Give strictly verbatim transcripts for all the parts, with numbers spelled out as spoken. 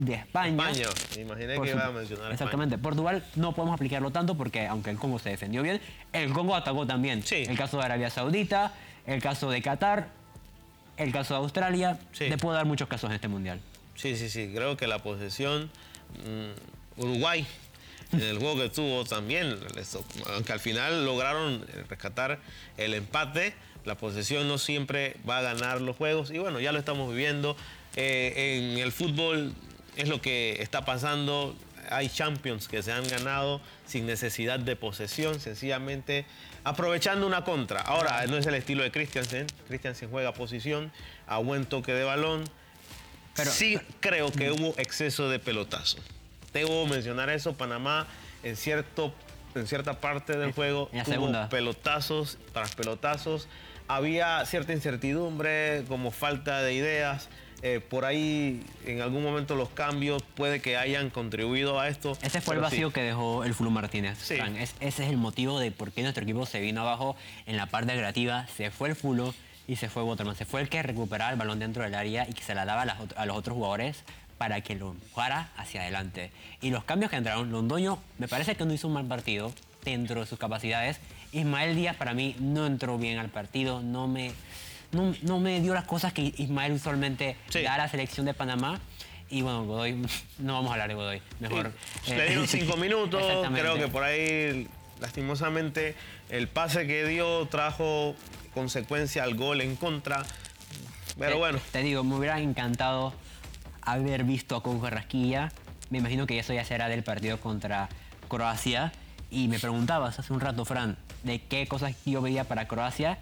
de España. España, me imaginé Por que su- iba a mencionar Exactamente. España. Portugal no podemos aplicarlo tanto porque aunque el Congo se defendió bien, el Congo atacó también. Sí. El caso de Arabia Saudita, el caso de Qatar, el caso de Australia. Sí. Te puedo dar muchos casos en este mundial. Sí, sí, sí. Creo que la posesión, mmm, Uruguay, en el juego que tuvo también, les tocó, aunque al final lograron rescatar el empate, la posesión no siempre va a ganar los juegos. Y bueno, ya lo estamos viviendo. Eh, en el fútbol es lo que está pasando. Hay champions que se han ganado sin necesidad de posesión, sencillamente aprovechando una contra. Ahora, no es el estilo de Christiansen. Christiansen juega posición, a buen toque de balón. Pero- sí creo que hubo exceso de pelotazo. Debo mencionar eso. Panamá, en, cierto, en cierta parte del juego, en la tuvo segunda. pelotazos tras pelotazos. Había cierta incertidumbre, como falta de ideas. Eh, por ahí, en algún momento, los cambios puede que hayan contribuido a esto. Ese fue el pero sí. vacío que dejó el Fulu Martínez. Sí. Fran. Es- ese es el motivo de por qué nuestro equipo se vino abajo en la parte creativa. Se fue el Fulu y se fue Waterman. Se fue el que recuperaba el balón dentro del área y que se la daba a, las ot- a los otros jugadores para que lo empujara hacia adelante. Y los cambios que entraron, Londoño me parece que no hizo un mal partido dentro de sus capacidades. Ismael Díaz para mí no entró bien al partido, no me, no, no me dio las cosas que Ismael usualmente Sí. da a la selección de Panamá. Y bueno, Godoy, no vamos a hablar de Godoy, mejor. Sí, eh, le dieron cinco minutos, Exactamente. creo que por ahí, lastimosamente, el pase que dio trajo consecuencia al gol en contra. Pero Te- bueno, Te digo, me hubiera encantado haber visto a Coco Carrasquilla. Me imagino que eso ya será del partido contra Croacia. Y me preguntabas hace un rato, Fran, de qué cosas yo veía para Croacia.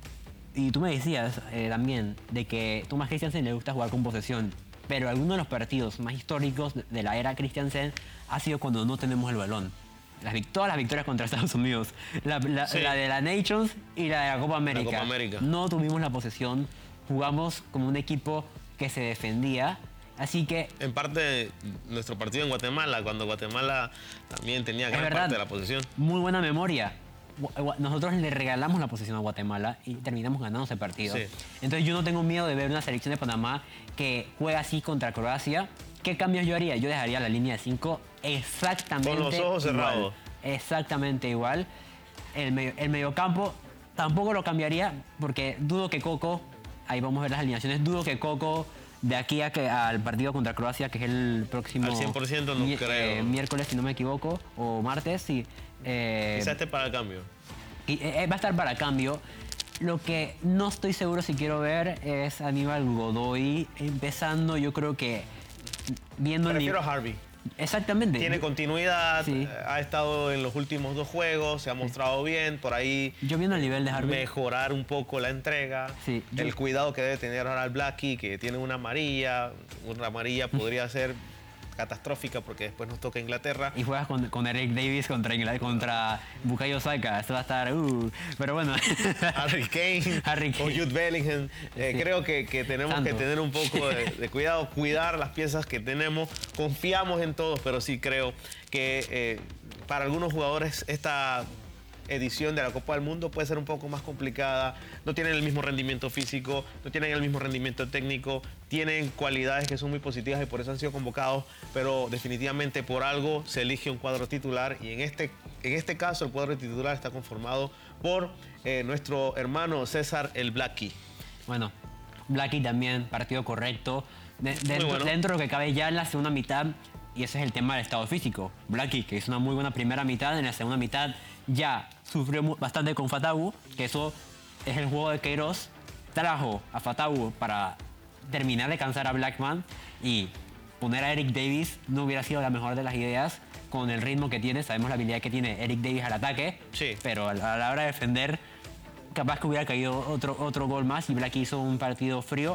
Y tú me decías eh, también de que Thomas Christiansen le gusta jugar con posesión. Pero algunos de los partidos más históricos de- de la era Christiansen ha sido cuando no tenemos el balón. Las, vic- todas las victorias contra Estados Unidos. La, la- Sí. la de la Nations y la de la Copa América. Copa América. No tuvimos la posesión. Jugamos como un equipo que se defendía. Así que en parte, nuestro partido en Guatemala, cuando Guatemala también tenía es gran verdad, parte de la posesión. muy buena memoria. Gua- Gua- Nosotros le regalamos la posesión a Guatemala y terminamos ganando ese partido. Sí. Entonces yo no tengo miedo de ver una selección de Panamá que juega así contra Croacia. ¿Qué cambios yo haría? Yo dejaría la línea de cinco exactamente Con los ojos igual. cerrados. Exactamente igual. El, medio, el mediocampo tampoco lo cambiaría porque dudo que Coco, ahí vamos a ver las alineaciones, dudo que Coco de aquí a que, al partido contra Croacia, que es el próximo Al cien por ciento no mi- creo. eh, miércoles, si no me equivoco, o martes, sí. Eh, Quizás esté para el cambio. y, eh, va a estar para cambio. Lo que no estoy seguro si quiero ver es Aníbal Godoy empezando, yo creo que viendo el Prefiero a nivel- Harvey. Exactamente. Tiene continuidad, Sí. eh, ha estado en los últimos dos juegos, se ha mostrado bien, por ahí Yo viendo el nivel de Harvey. mejorar un poco la entrega, Sí, yo- el cuidado que debe tener ahora el Blackie, que tiene una amarilla, una amarilla podría ser catastrófica porque después nos toca Inglaterra. Y juegas con, con Eric Davis contra Inglaterra, contra Bukayo Saka. Esto va a estar. Uh, pero bueno. Harry Kane, Harry o Kane. Jude Bellingham. Eh, Sí. Creo que, que tenemos Santo. que tener un poco de, de cuidado, cuidar las piezas que tenemos. Confiamos en todos, pero sí creo que eh, para algunos jugadores esta edición de la Copa del Mundo puede ser un poco más complicada. No tienen el mismo rendimiento físico, no tienen el mismo rendimiento técnico, tienen cualidades que son muy positivas y por eso han sido convocados, pero definitivamente por algo se elige un cuadro titular y en este, en este caso el cuadro titular está conformado por eh, nuestro hermano César el Blackie. Bueno, Blackie también, partido correcto. De- dentro, bueno. dentro de lo que cabe ya en la segunda mitad, y ese es el tema del estado físico. Blackie, que hizo una muy buena primera mitad, en la segunda mitad ya sufrió mu- bastante con Fatawu, que eso es el juego de Queiroz. Trajo a Fatawu para terminar de cansar a Blackman y poner a Eric Davis no hubiera sido la mejor de las ideas con el ritmo que tiene. Sabemos la habilidad que tiene Eric Davis al ataque, Sí. pero a la a la hora de defender capaz que hubiera caído otro, otro gol más y Blackie hizo un partido frío.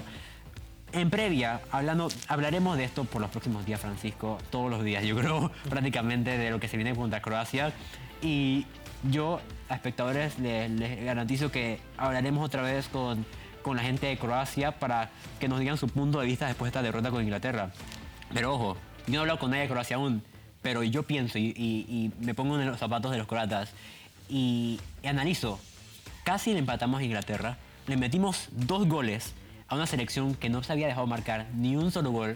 En previa, hablando, hablaremos de esto por los próximos días, Francisco, todos los días, yo creo, prácticamente de lo que se viene contra Croacia. Y yo a espectadores les, les garantizo que hablaremos otra vez con, con la gente de Croacia para que nos digan su punto de vista después de esta derrota con Inglaterra. Pero ojo, yo no he hablado con nadie de Croacia aún, pero yo pienso y, y- y me pongo en los zapatos de los croatas y, y analizo. Casi le empatamos a Inglaterra, le metimos dos goles a una selección que no se había dejado marcar ni un solo gol